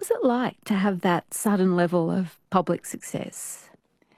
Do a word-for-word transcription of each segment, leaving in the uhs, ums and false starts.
was it like to have that sudden level of public success?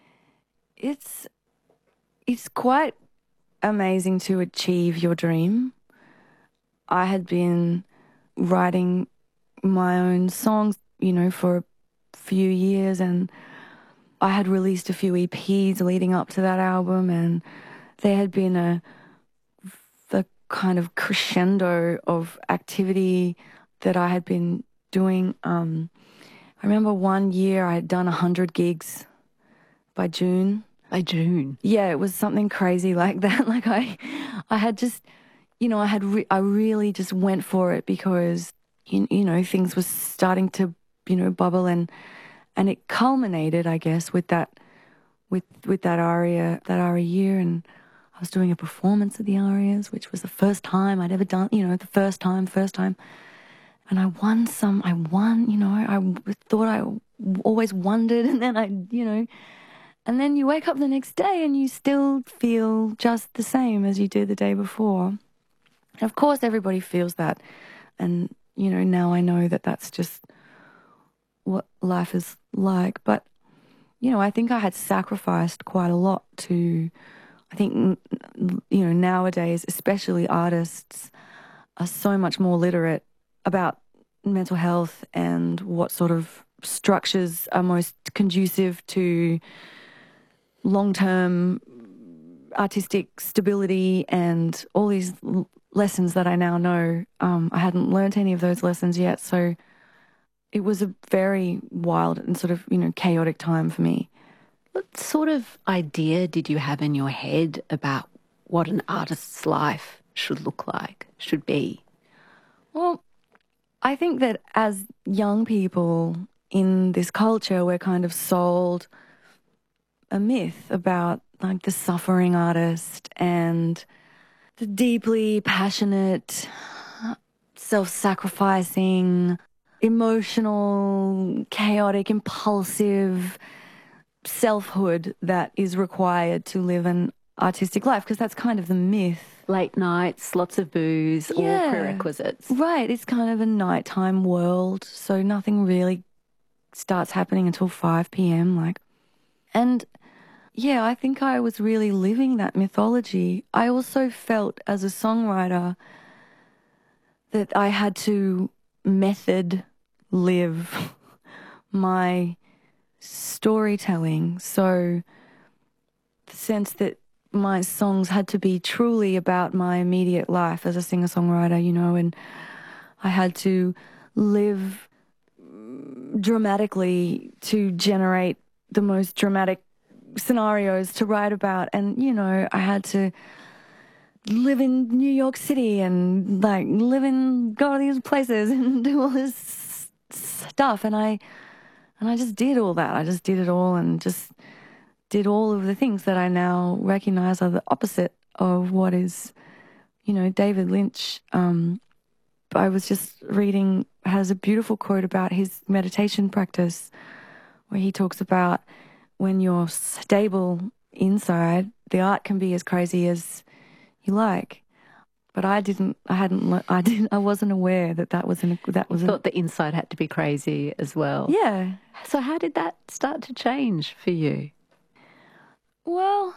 It's it's quite amazing to achieve your dream. I had been writing my own songs, you know, for a few years, and I had released a few E Ps leading up to that album, and there had been a the kind of crescendo of activity that I had been doing. Um, I remember one year I had done a hundred gigs by June. By June? Yeah, it was something crazy like that. Like I, I had just, you know, I had, re- I really just went for it because, you, you know, things were starting to, you know, bubble, and, and it culminated, I guess, with that, with, with that aria, that aria year. And I was doing a performance of the arias, which was the first time I'd ever done, you know, the first time, first time. And I won some, I won, you know, I thought I always wondered, and then I, you know, and then you wake up the next day and you still feel just the same as you did the day before. And of course, everybody feels that. And, you know, now I know that that's just what life is like. But, you know, I think I had sacrificed quite a lot to, I think, you know, nowadays, especially artists are so much more literate about mental health and what sort of structures are most conducive to long-term artistic stability and all these l- lessons that I now know. Um, I hadn't learnt any of those lessons yet, so it was a very wild and sort of, you know, chaotic time for me. What sort of idea did you have in your head about what an artist's life should look like, should be? Well, I think that as young people in this culture, we're kind of sold a myth about like the suffering artist and the deeply passionate, self-sacrificing, emotional, chaotic, impulsive selfhood that is required to live an artistic life, because that's kind of the myth. Late nights, lots of booze, Yeah. all prerequisites. Right, it's kind of a nighttime world, so nothing really starts happening until five p.m. like. And yeah, I think I was really living that mythology. I also felt as a songwriter that I had to method live my storytelling. So the sense that my songs had to be truly about my immediate life as a singer-songwriter, you know, and I had to live dramatically to generate the most dramatic scenarios to write about. And, you know, I had to live in New York City and like live in, go to these places and do all this stuff. And I, and I just did all that. I just did it all and just did all of the things that I now recognize are the opposite of what is, you know, David Lynch. Um, I was just reading, has a beautiful quote about his meditation practice where he talks about when you're stable inside, the art can be as crazy as you like. But I didn't, I hadn't, le- I didn't, I wasn't aware that that was an, that was You an, thought the inside had to be crazy as well. yeah. So how did that start to change for you? Well,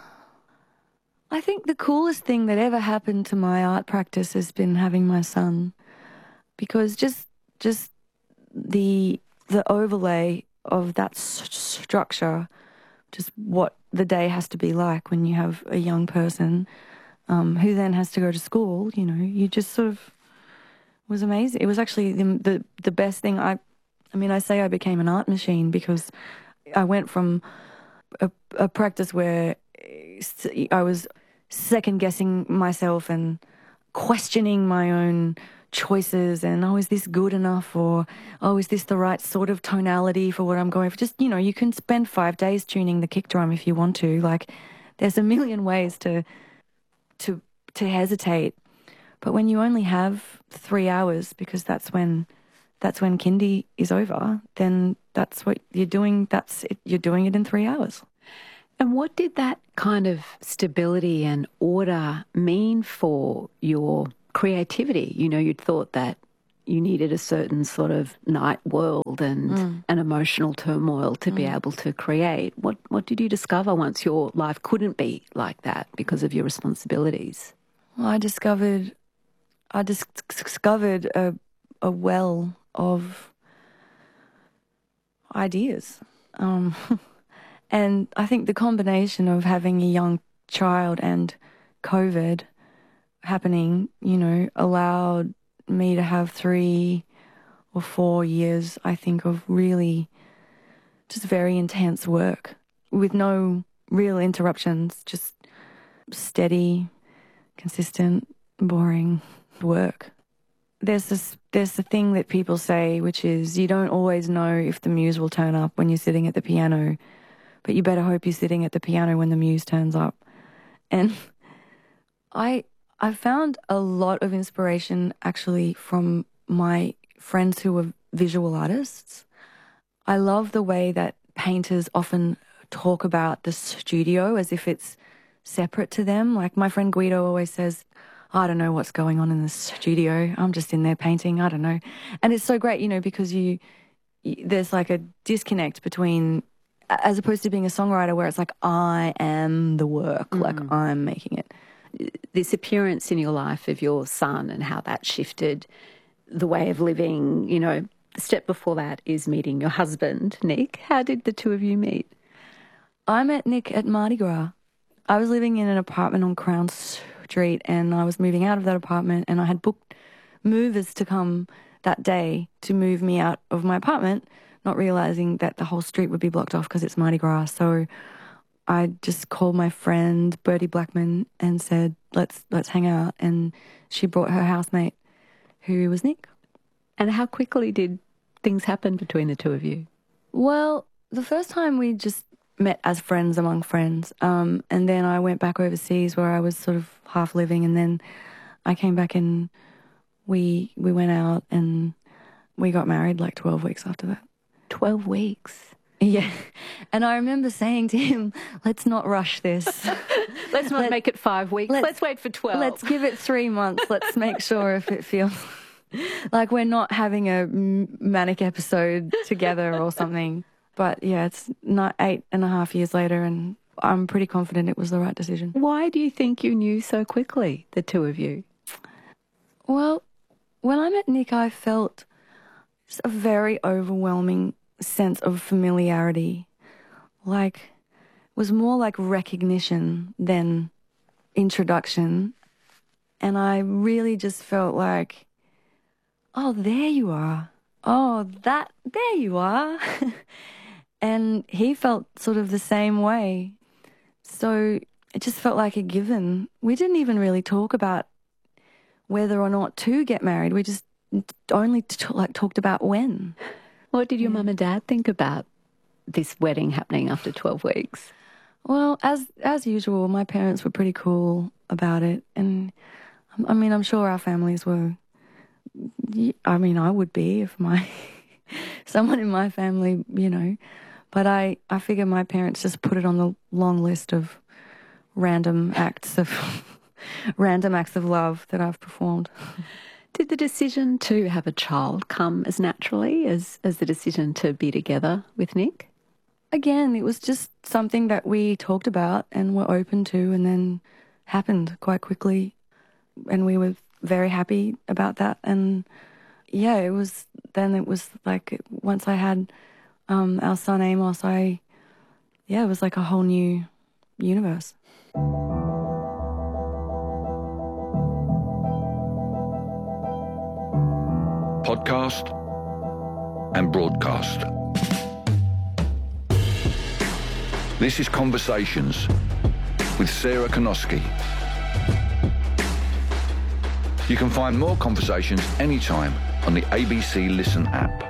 I think the coolest thing that ever happened to my art practice has been having my son, because just, just the, the overlay of that s- structure, just what the day has to be like when you have a young person um, who then has to go to school, you know, you just sort of was amazing. It was actually the, the, the best thing. I, I mean, I say I became an art machine because I went from a, a practice where I was second guessing myself and questioning my own choices and, oh, is this good enough? Or, oh, is this the right sort of tonality for what I'm going for? Just, you know, you can spend five days tuning the kick drum if you want to. Like, there's a million ways to, to, to hesitate. But when you only have three hours, because that's when, that's when kindy is over, then that's what you're doing. That's it. You're doing it in three hours. And what did that kind of stability and order mean for your creativity? You know, you'd thought that you needed a certain sort of night world and mm. an emotional turmoil to mm. be able to create. What what did you discover once your life couldn't be like that because of your responsibilities? Well, I discovered I dis- discovered a a well of ideas. Um, and I think the combination of having a young child and COVID happening, you know, allowed me to have three or four years, I think, of really just very intense work with no real interruptions, just steady, consistent, boring work. There's this, there's the thing that people say, which is you don't always know if the muse will turn up when you're sitting at the piano, but you better hope you're sitting at the piano when the muse turns up. And I I found a lot of inspiration actually from my friends who were visual artists. I love the way that painters often talk about the studio as if it's separate to them. Like my friend Guido always says, I don't know what's going on in the studio. I'm just in there painting. I don't know. And it's so great, you know, because you, you there's like a disconnect between, as opposed to being a songwriter where it's like, I am the work, mm. like I'm making it. This appearance in your life of your son and how that shifted the way of living, you know, the step before that is meeting your husband, Nick. How did the two of you meet? I met Nick at Mardi Gras. I was living in an apartment on Crown Street and I was moving out of that apartment and I had booked movers to come that day to move me out of my apartment, not realising that the whole street would be blocked off because it's Mardi Gras. So I just called my friend Bertie Blackman and said, let's let's hang out. And she brought her housemate, who was Nick. And how quickly did things happen between the two of you? Well, the first time we just met as friends among friends. Um, and then I went back overseas where I was sort of half living. And then I came back and we we went out and we got married like twelve weeks after that. twelve weeks? Yeah. And I remember saying to him, let's not rush this. Let's not Let, make it five weeks. Let's, let's wait for twelve. Let's give it three months. Let's make sure if it feels like we're not having a manic episode together or something. But yeah, it's not eight and a half years later and I'm pretty confident it was the right decision. Why do you think you knew so quickly, the two of you? Well, when I met Nick, I felt just a very overwhelming sense of familiarity. Like, it was more like recognition than introduction. And I really just felt like, oh, there you are. Oh, that, there you are. And he felt sort of the same way. So it just felt like a given. We didn't even really talk about whether or not to get married. We just only t- like talked about when. What did your yeah. mum and dad think about this wedding happening after twelve weeks? Well, as as usual, my parents were pretty cool about it. And, I mean, I'm sure our families were. I mean, I would be if my someone in my family, you know. But I, I figure my parents just put it on the long list of random acts of random acts of love that I've performed. Did the decision to have a child come as naturally as, as the decision to be together with Nick? Again, it was just something that we talked about and were open to and then happened quite quickly. And we were very happy about that. And yeah, it was, then it was like, once I had um, our son Amos, I, yeah, it was like a whole new universe. Podcast and broadcast. This is Conversations with Sarah Konoski. You can find more conversations anytime on the A B C Listen app.